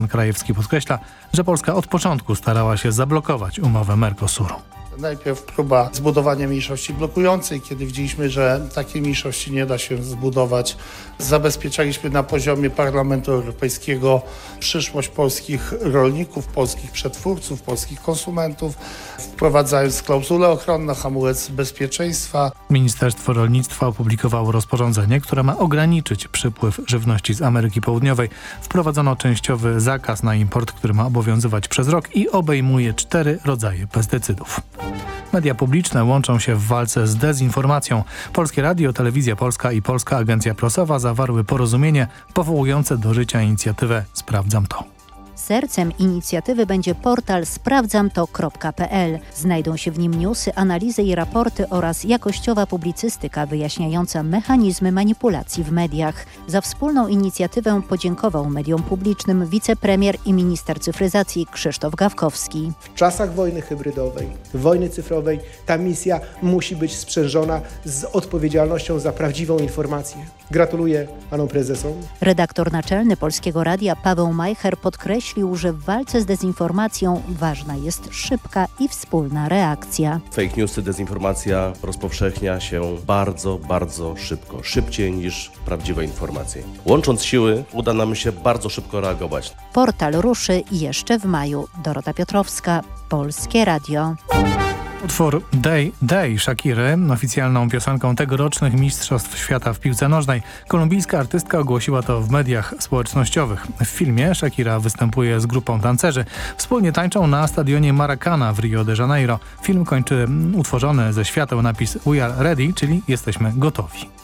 Krajewski podkreśla, że Polska od początku starała się zablokować umowę Mercosuru. Najpierw próba zbudowania mniejszości blokującej, kiedy widzieliśmy, że takiej mniejszości nie da się zbudować. Zabezpieczaliśmy na poziomie Parlamentu Europejskiego przyszłość polskich rolników, polskich przetwórców, polskich konsumentów, wprowadzając klauzulę ochronną, hamulec bezpieczeństwa. Ministerstwo Rolnictwa opublikowało rozporządzenie, które ma ograniczyć przypływ żywności z Ameryki Południowej. Wprowadzono częściowy zakaz na import, który ma obowiązywać przez rok i obejmuje 4 rodzaje pestycydów. Media publiczne łączą się w walce z dezinformacją. Polskie Radio, Telewizja Polska i Polska Agencja Prasowa zawarły porozumienie powołujące do życia inicjatywę Sprawdzam to. Sercem inicjatywy będzie portal sprawdzamto.pl. Znajdą się w nim newsy, analizy i raporty oraz jakościowa publicystyka wyjaśniająca mechanizmy manipulacji w mediach. Za wspólną inicjatywę podziękował mediom publicznym wicepremier i minister cyfryzacji Krzysztof Gawkowski. W czasach wojny hybrydowej, wojny cyfrowej ta misja musi być sprzężona z odpowiedzialnością za prawdziwą informację. Gratuluję panom prezesom. Redaktor naczelny Polskiego Radia Paweł Majcher podkreślił, że w walce z dezinformacją ważna jest szybka i wspólna reakcja. Fake newsy, dezinformacja rozpowszechnia się bardzo, bardzo szybko. Szybciej niż prawdziwe informacje. Łącząc siły uda nam się bardzo szybko reagować. Portal ruszy jeszcze w maju. Dorota Piotrowska, Polskie Radio. Utwór Day Day Shakiry, oficjalną piosenką tegorocznych Mistrzostw Świata w piłce nożnej. Kolumbijska artystka ogłosiła to w mediach społecznościowych. W filmie Shakira występuje z grupą tancerzy. Wspólnie tańczą na stadionie Maracana w Rio de Janeiro. Film kończy utworzony ze świateł napis We are ready, czyli jesteśmy gotowi.